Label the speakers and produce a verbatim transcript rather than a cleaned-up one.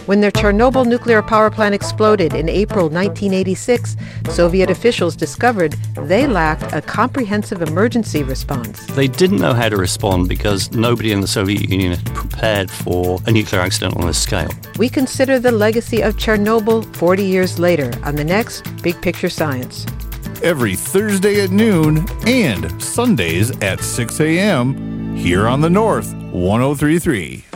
Speaker 1: When their Chernobyl nuclear power plant exploded in April nineteen eighty-six, Soviet officials discovered they lacked a comprehensive emergency response.
Speaker 2: They didn't know how to respond because nobody in the Soviet Union had prepared for a nuclear accident on this scale.
Speaker 1: We consider the legacy of Chernobyl forty years later on the next Big Picture Science.
Speaker 3: Every Thursday at noon and Sundays at six a.m. here on the North one oh three point three.